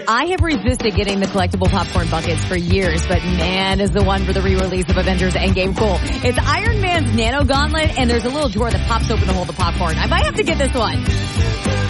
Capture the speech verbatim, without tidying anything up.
I have resisted getting the collectible popcorn buckets for years, but man, is the one for the re-release of Avengers Endgame cool. It's Iron Man's Nano Gauntlet, and there's a little drawer that pops open to hold the popcorn. I might have to get this one.